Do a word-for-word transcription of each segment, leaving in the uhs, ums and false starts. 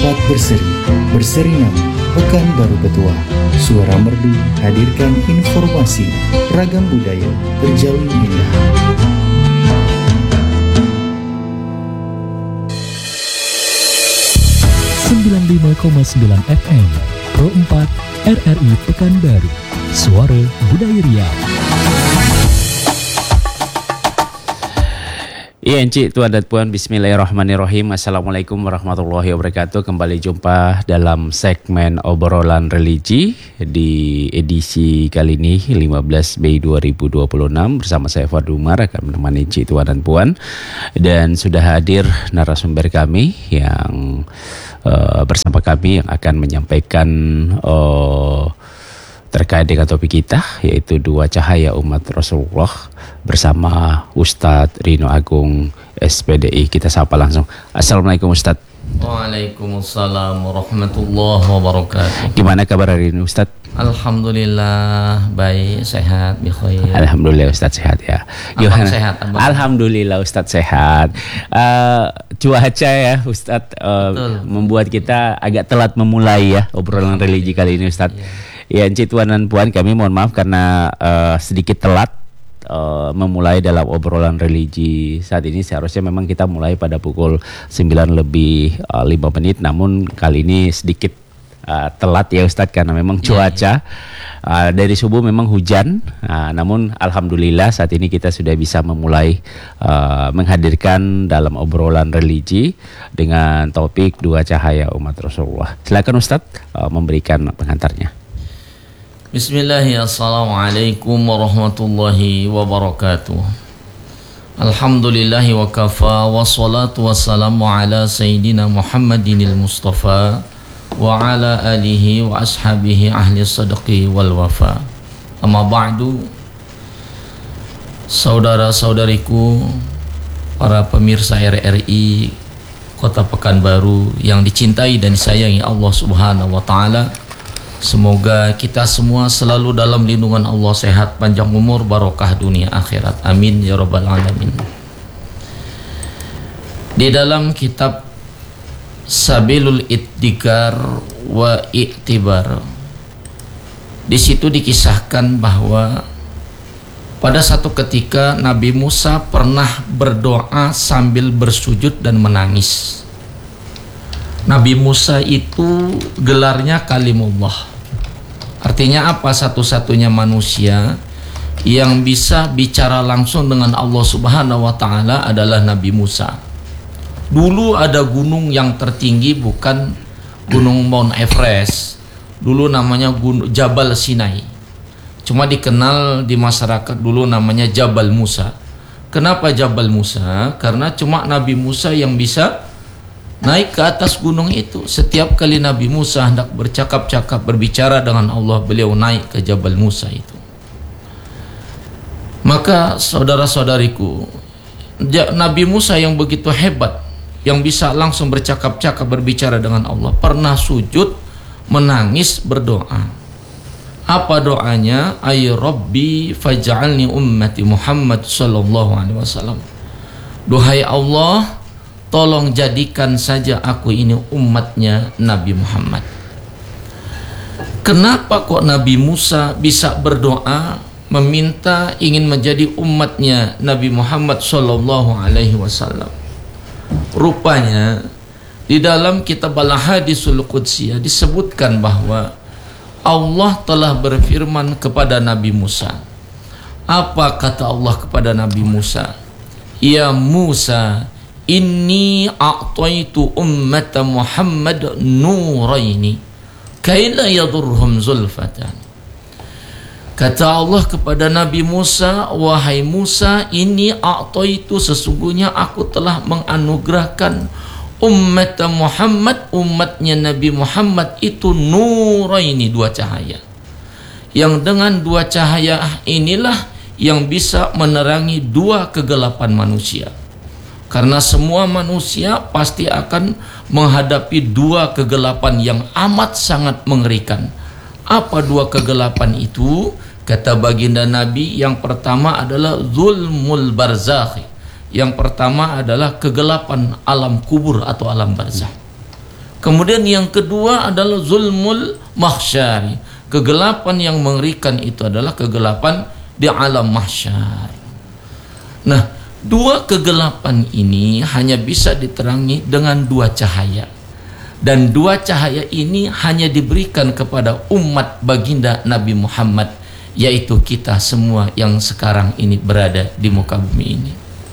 Cepat berseri, berseri nama, Pekanbaru Petua. Suara merdu hadirkan informasi, ragam budaya terjalin indah. sembilan puluh lima koma sembilan F M Pro empat R R I Pekanbaru. Suara Budaya Riau. Iya Encik, Tuan dan Puan, bismillahirrahmanirrahim. Assalamualaikum warahmatullahi wabarakatuh. Kembali jumpa dalam segmen obrolan religi di edisi kali ini lima belas Mei dua ribu dua puluh enam. Bersama saya Fuad Umar akan menemani Encik, Tuan dan Puan. Dan sudah hadir narasumber kami yang uh, bersama kami yang akan menyampaikan uh, terkait dengan topik kita, yaitu dua cahaya umat Rasulullah bersama Ustadz Rino Agung S P D I. Kita sapa langsung. Assalamualaikum Ustadz. Waalaikumsalam warahmatullahi wabarakatuh. Gimana kabar hari ini Ustadz? Alhamdulillah baik, sehat, bikhair. Alhamdulillah Ustadz sehat ya. Abang sehat, abang. Alhamdulillah Ustadz sehat. Uh, cuaca ya Ustadz uh, membuat kita agak telat memulai ya obrolan religi kali ini Ustadz. Yeah. Ya, Encik, Tuan dan Puan, kami mohon maaf karena uh, sedikit telat uh, memulai dalam obrolan religi saat ini. Seharusnya memang kita mulai pada pukul sembilan lebih uh, lima menit, namun kali ini sedikit uh, telat ya Ustadz karena memang cuaca. Uh, dari subuh memang hujan, uh, namun alhamdulillah saat ini kita sudah bisa memulai uh, menghadirkan dalam obrolan religi dengan topik dua cahaya umat Rasulullah. Silakan Ustadz uh, memberikan pengantarnya. Bismillahirrahmanirrahim. Assalamualaikum warahmatullahi wabarakatuh. Alhamdulillahi wa kafa, wassalatu wassalamu ala sayyidina Muhammadinil Mustafa wa ala alihi wa ashabihi ahli sadaqi wal wafa. Amma ba'du. Saudara-saudariku, para pemirsa R R I Kota Pekanbaru yang dicintai dan disayangi Allah Subhanahu wa taala. Semoga kita semua selalu dalam lindungan Allah, sehat, panjang umur, barokah dunia akhirat. Amin ya rabbal alamin. Di dalam kitab Sabilul Ittidhkar wa I'tibar, di situ dikisahkan bahwa pada satu ketika Nabi Musa pernah berdoa sambil bersujud dan menangis. Nabi Musa itu gelarnya Kalimullah. Artinya apa? Satu-satunya manusia yang bisa bicara langsung dengan Allah Subhanahu wa taala adalah Nabi Musa. Dulu ada gunung yang tertinggi, bukan gunung Mount Everest. Dulu namanya gunung Jabal Sinai. Cuma dikenal di masyarakat dulu namanya Jabal Musa. Kenapa Jabal Musa? Karena cuma Nabi Musa yang bisa naik ke atas gunung itu. Setiap kali Nabi Musa hendak bercakap-cakap, berbicara dengan Allah, beliau naik ke Jabal Musa itu. Maka saudara-saudariku, Nabi Musa yang begitu hebat, yang bisa langsung bercakap-cakap, berbicara dengan Allah, pernah sujud, menangis, berdoa. Apa doanya? Ay Rabbi faj'alni ummati Muhammad sallallahu alaihi wasallam. Duhai Allah, tolong jadikan saja aku ini umatnya Nabi Muhammad. Kenapa kok Nabi Musa bisa berdoa meminta ingin menjadi umatnya Nabi Muhammad sallallahu alaihi wasallam? Rupanya di dalam kitab Al-Hadisul Qudsiyah disebutkan bahwa Allah telah berfirman kepada Nabi Musa. Apa kata Allah kepada Nabi Musa? Ya Musa, inni a'taitu ummata Muhammad nuraini kaila yadurhum zulfatan. Kata Allah kepada Nabi Musa, wahai Musa, ini a'taitu, sesungguhnya aku telah menganugerahkan umat Muhammad, umatnya Nabi Muhammad itu nuraini, dua cahaya. Yang dengan dua cahaya inilah yang bisa menerangi dua kegelapan manusia. Karena semua manusia pasti akan menghadapi dua kegelapan yang amat sangat mengerikan. Apa dua kegelapan itu? Kata baginda Nabi, yang pertama adalah zulmul barzakh. Yang pertama adalah kegelapan alam kubur atau alam barzakh. Kemudian yang kedua adalah zulmul mahsyari. Kegelapan yang mengerikan itu adalah kegelapan di alam mahsyar. Nah, dua kegelapan ini hanya bisa diterangi dengan dua cahaya. Dan dua cahaya ini hanya diberikan kepada umat baginda Nabi Muhammad, yaitu kita semua yang sekarang ini berada di muka bumi ini.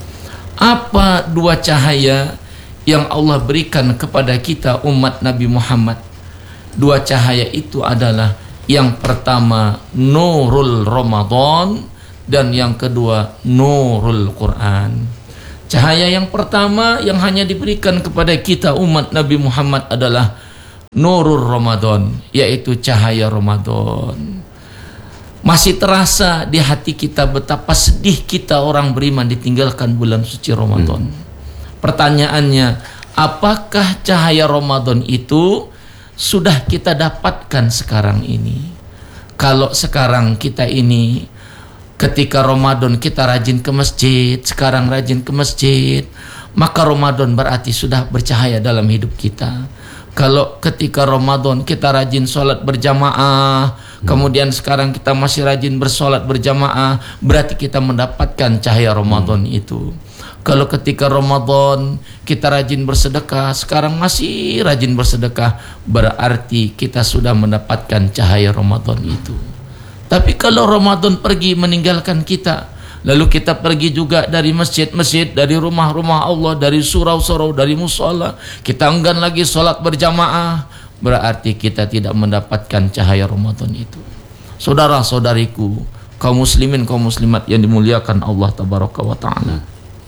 Apa dua cahaya yang Allah berikan kepada kita umat Nabi Muhammad? Dua cahaya itu adalah yang pertama Nurul Ramadan dan yang kedua Nurul Quran. Cahaya yang pertama yang hanya diberikan kepada kita umat Nabi Muhammad adalah Nurul Ramadan, yaitu cahaya Ramadan. Masih terasa di hati kita betapa sedih kita orang beriman ditinggalkan bulan suci Ramadan. Hmm. Pertanyaannya, apakah cahaya Ramadan itu sudah kita dapatkan sekarang ini? Kalau sekarang kita ini ketika Ramadan kita rajin ke masjid, sekarang rajin ke masjid, maka Ramadan berarti sudah bercahaya dalam hidup kita. Kalau ketika Ramadan kita rajin sholat berjamaah, hmm. kemudian sekarang kita masih rajin bersolat berjamaah, berarti kita mendapatkan cahaya Ramadan hmm. itu. Kalau ketika Ramadan kita rajin bersedekah, sekarang masih rajin bersedekah, berarti kita sudah mendapatkan cahaya Ramadan itu. Tapi kalau Ramadan pergi meninggalkan kita, lalu kita pergi juga dari masjid-masjid, dari rumah-rumah Allah, dari surau-surau, dari musola, kita enggan lagi sholat berjamaah, berarti kita tidak mendapatkan cahaya Ramadan itu. Saudara-saudariku, kaum muslimin, kaum muslimat yang dimuliakan Allah Tabaraka wa Ta'ala.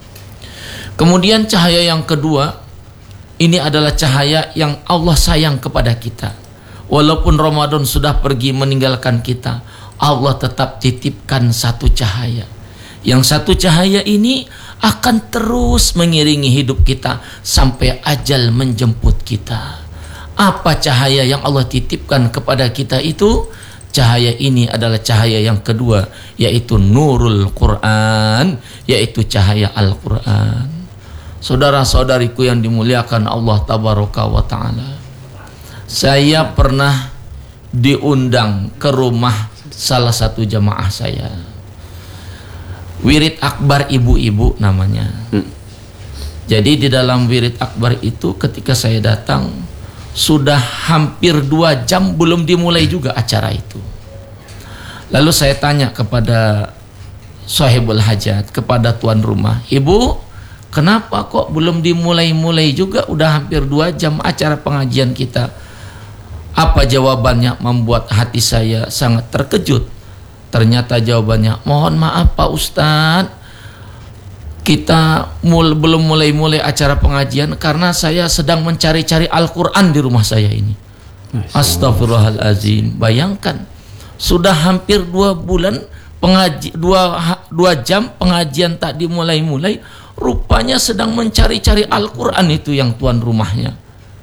Kemudian cahaya yang kedua, ini adalah cahaya yang Allah sayang kepada kita. Walaupun Ramadan sudah pergi meninggalkan kita, Allah tetap titipkan satu cahaya. Yang satu cahaya ini akan terus mengiringi hidup kita sampai ajal menjemput kita. Apa cahaya yang Allah titipkan kepada kita itu? Cahaya ini adalah cahaya yang kedua, yaitu Nurul Quran, yaitu cahaya Al-Quran. Saudara-saudariku yang dimuliakan Allah Tabaraka wa Ta'ala, saya pernah diundang ke rumah salah satu jamaah saya. Wirid Akbar ibu-ibu namanya. Hmm. Jadi di dalam Wirid Akbar itu ketika saya datang sudah hampir dua jam belum dimulai juga acara itu. Lalu saya tanya kepada sahibul hajat, kepada tuan rumah, "Ibu, kenapa kok belum dimulai-mulai juga, udah hampir dua jam acara pengajian kita?" Apa jawabannya membuat hati saya sangat terkejut. Ternyata jawabannya, "Mohon maaf Pak Ustadz, kita mul belum mulai-mulai acara pengajian karena saya sedang mencari-cari Al-Quran di rumah saya ini." Astagfirullahaladzim. Bayangkan, sudah hampir dua bulan pengaji, dua, dua jam pengajian tak dimulai-mulai, rupanya sedang mencari-cari Al-Quran itu yang tuan rumahnya.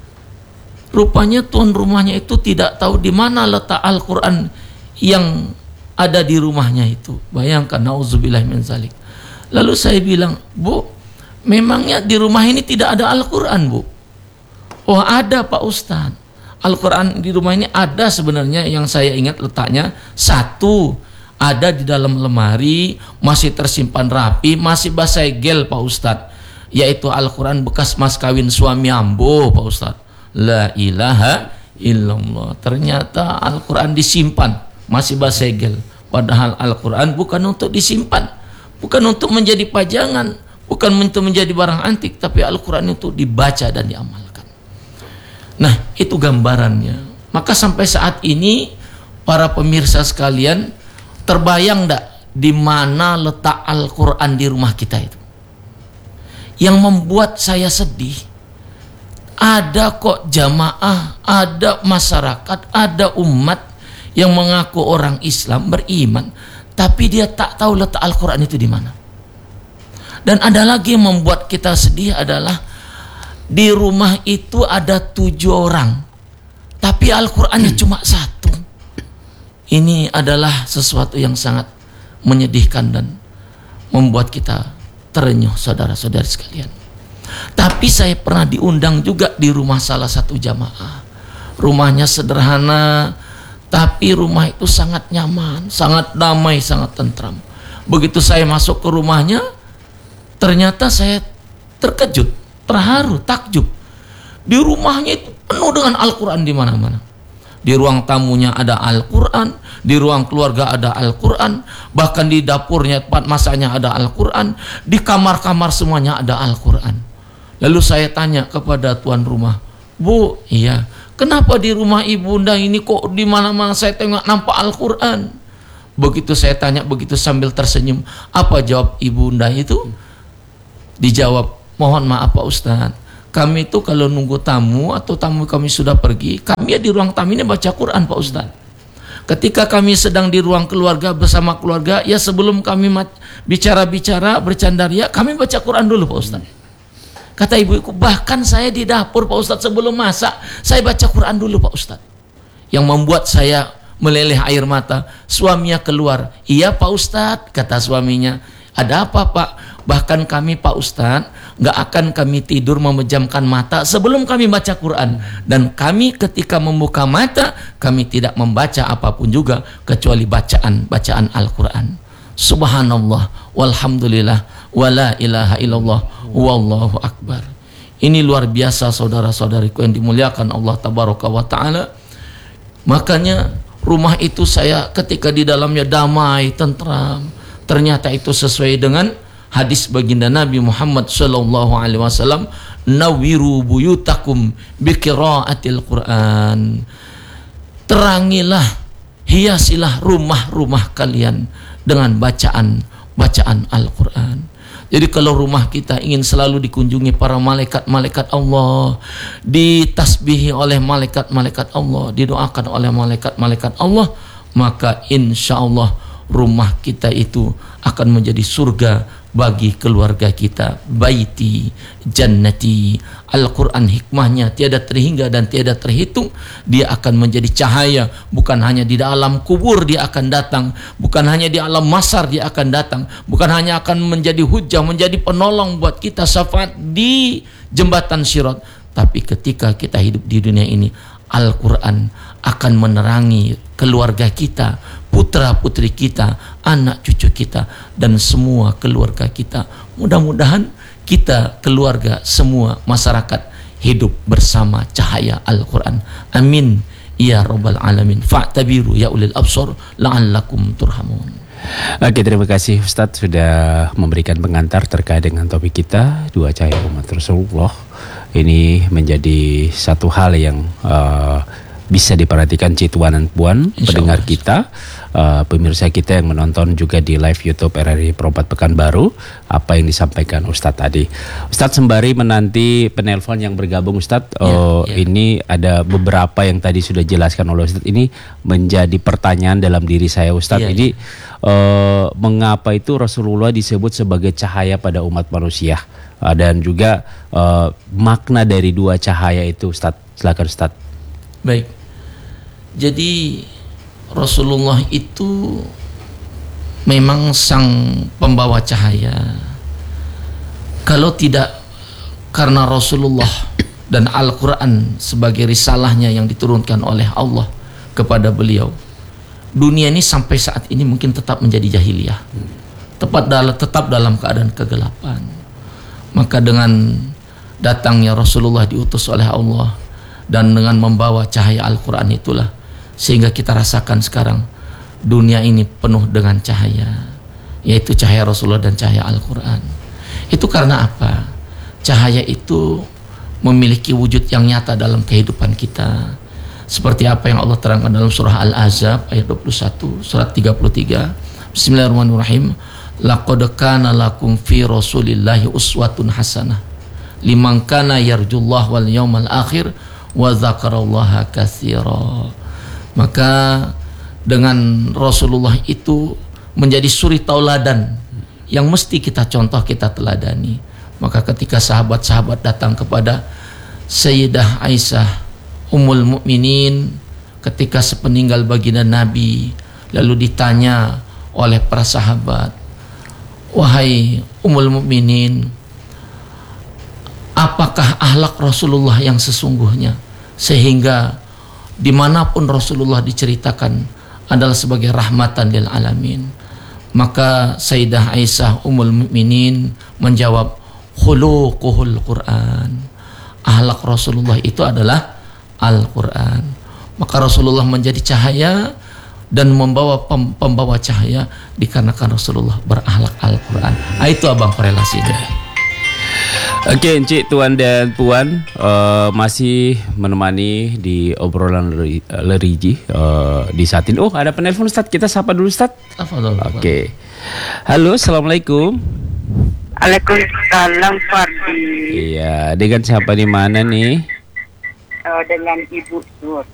Rupanya tuan rumahnya itu tidak tahu di mana letak Al-Quran yang ada di rumahnya itu. Bayangkan, nauzubillah min zalik. Lalu saya bilang, "Bu, memangnya di rumah ini tidak ada Al-Quran, Bu?" "Oh, ada Pak Ustadz. Al-Quran di rumah ini ada sebenarnya, yang saya ingat letaknya satu. Ada di dalam lemari, masih tersimpan rapi, masih basegel Pak Ustadz. Yaitu Al-Quran bekas mas kawin suami ambo Pak Ustadz." La ilaha illallah. Ternyata Al-Quran disimpan, masih basegel. Padahal Al-Quran bukan untuk disimpan, bukan untuk menjadi pajangan, bukan untuk menjadi barang antik, tapi Al-Quran itu dibaca dan diamalkan. Nah, itu gambarannya. Maka sampai saat ini para pemirsa sekalian, terbayang enggak di mana letak Al-Quran di rumah kita itu? Yang membuat saya sedih, ada kok jamaah, ada masyarakat, ada umat yang mengaku orang Islam beriman, tapi dia tak tahu letak Al-Quran itu di mana. Dan ada lagi yang membuat kita sedih adalah di rumah itu ada tujuh orang, tapi Al-Qurannya cuma satu. Ini adalah sesuatu yang sangat menyedihkan dan membuat kita terenyuh, saudara-saudari sekalian. Tapi saya pernah diundang juga di rumah salah satu jamaah. Rumahnya sederhana, tapi rumah itu sangat nyaman, sangat damai, sangat tentram. Begitu saya masuk ke rumahnya, ternyata saya terkejut, terharu, takjub. Di rumahnya itu penuh dengan Al-Quran di mana-mana. Di ruang tamunya ada Al-Quran, di ruang keluarga ada Al-Quran, bahkan di dapurnya tempat masaknya ada Al-Quran, di kamar-kamar semuanya ada Al-Quran. Lalu saya tanya kepada tuan rumah, Bu, iya, kenapa di rumah ibunda ini kok di mana-mana saya tengok nampak Al-Quran? Begitu saya tanya begitu sambil tersenyum, apa jawab ibunda itu? Dijawab, mohon maaf Pak Ustadz, kami itu kalau nunggu tamu atau tamu kami sudah pergi, kami ya di ruang tamu ini baca Quran Pak Ustadz. Ketika kami sedang di ruang keluarga bersama keluarga, ya sebelum kami bicara-bicara, bercandaria, kami baca Quran dulu Pak Ustadz. Kata ibu-ibu, bahkan saya di dapur Pak Ustadz sebelum masak, saya baca Quran dulu Pak Ustadz. Yang membuat saya meleleh air mata. Suaminya keluar, iya Pak Ustadz, kata suaminya. Ada apa Pak? Bahkan kami Pak Ustadz nggak akan kami tidur memejamkan mata sebelum kami baca Quran, dan kami ketika membuka mata kami tidak membaca apapun juga kecuali bacaan bacaan Al-Quran. Subhanallah, walhamdulillah, wala ilaha illallah, wallahu akbar. Ini luar biasa saudara-saudariku yang dimuliakan Allah tabaraka wa ta'ala. Makanya rumah itu saya ketika di dalamnya damai, tentram. Ternyata itu sesuai dengan hadis baginda Nabi Muhammad sallallahu alaihi wasallam, nawiru buyutakum biqiraatil Quran. Terangilah, hiasilah rumah-rumah kalian dengan bacaan bacaan Al-Quran. Jadi kalau rumah kita ingin selalu dikunjungi para malaikat-malaikat Allah, ditasbihi oleh malaikat-malaikat Allah, didoakan oleh malaikat-malaikat Allah, maka insya Allah rumah kita itu akan menjadi surga bagi keluarga kita. Baiti jannati. Al-Quran hikmahnya tiada terhingga dan tiada terhitung. Dia akan menjadi cahaya, bukan hanya di dalam kubur dia akan datang, bukan hanya di alam mahsyar dia akan datang, bukan hanya akan menjadi hujah, menjadi penolong buat kita, syafaat di jembatan Sirat, tapi ketika kita hidup di dunia ini, Al-Quran akan menerangi keluarga kita, putra putri kita, anak cucu kita, dan semua keluarga kita. Mudah-mudahan kita, keluarga, semua masyarakat hidup bersama cahaya Al-Quran. Amin ya rabbal alamin. Fa'tabiru ya ulil absar la'allakum turhamun. Oke, terima kasih Ustadz sudah memberikan pengantar terkait dengan topik kita, dua cahaya umat Rasulullah. Ini menjadi satu hal yang uh, bisa diperhatikan Cituan dan Puan, pendengar kita, uh, pemirsa kita yang menonton juga di live YouTube R R I Perempat Pekanbaru, apa yang disampaikan Ustadz tadi. Ustadz sembari menanti penelpon yang bergabung Ustadz, uh, yeah, yeah. Ini ada beberapa yang tadi sudah dijelaskan oleh Ustadz, ini menjadi pertanyaan dalam diri saya Ustadz. Yeah, ini yeah. uh, mengapa itu Rasulullah disebut sebagai cahaya pada umat manusia? Uh, dan juga uh, makna dari dua cahaya itu Ustadz, silakan Ustadz. Baik, jadi Rasulullah itu memang sang pembawa cahaya. Kalau tidak karena Rasulullah dan Al-Quran sebagai risalahnya yang diturunkan oleh Allah kepada beliau, dunia ini sampai saat ini mungkin tetap menjadi jahiliyah, tepat dalam, tetap dalam keadaan kegelapan. Maka dengan datangnya Rasulullah diutus oleh Allah dan dengan membawa cahaya Al-Quran itulah sehingga kita rasakan sekarang dunia ini penuh dengan cahaya, yaitu cahaya Rasulullah dan cahaya Al-Quran. Itu karena apa? Cahaya itu memiliki wujud yang nyata dalam kehidupan kita, seperti apa yang Allah terangkan dalam surah Al-Ahzab ayat dua puluh satu, surat tiga puluh tiga. Bismillahirrahmanirrahim. Laqad kana lakum fi Rasulillahi uswatun hasanah liman kana yarjullah wal yawmal akhir wa dzakarallaha katsira. Maka dengan Rasulullah itu menjadi suri tauladan yang mesti kita contoh, kita teladani. Maka ketika sahabat-sahabat datang kepada Sayyidah Aisyah Ummul Mukminin ketika sepeninggal baginda Nabi, lalu ditanya oleh para sahabat, wahai Ummul Mukminin, apakah akhlak Rasulullah yang sesungguhnya, sehingga dimanapun Rasulullah diceritakan adalah sebagai rahmatan lil alamin. Maka Sayyidah Aisyah Ummul Mukminin menjawab, khuluquhul Quran. Akhlak Rasulullah itu adalah Al-Quran. Maka Rasulullah menjadi cahaya dan membawa pem pembawa cahaya dikarenakan Rasulullah berakhlak Al-Quran. Ah, itu abang korelasinya. Oke, Encik, Tuan dan Puan, uh, masih menemani di obrolan leri, leriji uh, di saat ini. Oh, ada penelpon, Ustaz. Kita sapa dulu, Ustaz. Oke. Halo, Assalamualaikum. Waalaikumsalam, Fardi. Iya, dengan siapa di mana nih? Oh, dengan Ibu Nur.